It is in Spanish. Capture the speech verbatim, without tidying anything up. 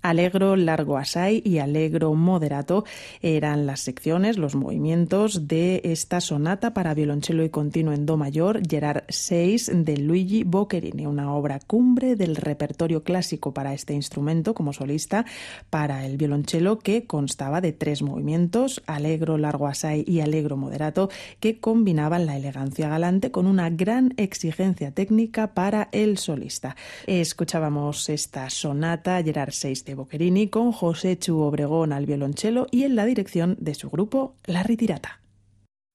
Allegro largo assai y Allegro moderato eran las secciones, los movimientos de esta sonata para violonchelo y continuo en do mayor, Gerard seis, de Luigi Boccherini, una obra cumbre del repertorio clásico para este instrumento como solista para el violonchelo, que constaba de tres movimientos, Allegro largo assai y Allegro moderato, que combinaban la elegancia galante con una gran exigencia técnica para el solista. Escuchábamos esta sonata Gerard seis de Boccherini con José Chu Obregón al violonchelo y en la dirección de su grupo La Ritirata.